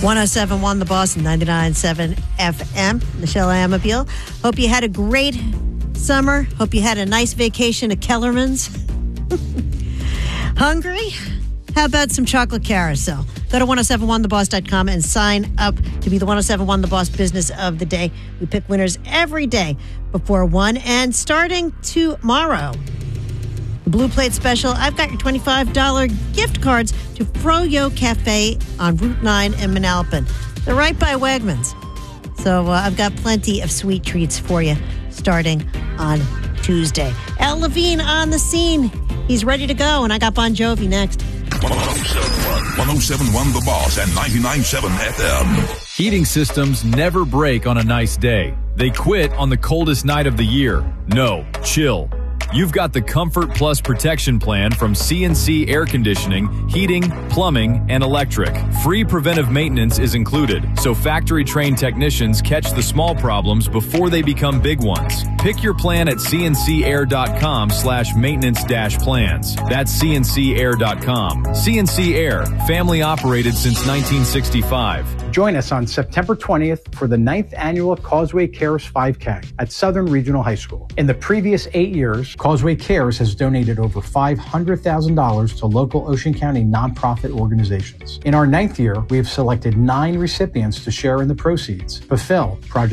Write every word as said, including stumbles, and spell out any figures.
one oh seven point one The Boss, ninety-nine point seven F M. Michelle Amabile. Hope you had a great summer. Hope you had a nice vacation at Kellerman's. Hungry? How about some chocolate carousel? Go to ten seventy-one the boss dot com and sign up to be the ten seventy-one The Boss Business of the Day. We pick winners every day before one. And starting tomorrow, the Blue Plate Special, I've got your twenty-five dollars gift cards to Froyo Cafe on Route nine in Manalapan. They're right by Wegmans. So uh, I've got plenty of sweet treats for you starting on Tuesday. Al Levine on the scene. He's ready to go, and I got Bon Jovi next. ten seventy-one The Boss and ninety-nine point seven F M. Heating systems never break on a nice day. They quit on the coldest night of the year. No, chill. You've got the Comfort Plus Protection Plan from C N C Air Conditioning, Heating, Plumbing, and Electric. Free preventive maintenance is included, so factory-trained technicians catch the small problems before they become big ones. Pick your plan at cncair.com slash maintenance dash plans. That's cncair dot com. C N C Air, family operated since nineteen sixty-five. Join us on September twentieth for the ninth annual Causeway Cares five K at Southern Regional High School. In the previous eight years, Causeway Cares has donated over five hundred thousand dollars to local Ocean County nonprofit organizations. In our ninth year, we have selected nine recipients to share in the proceeds. Fulfill Project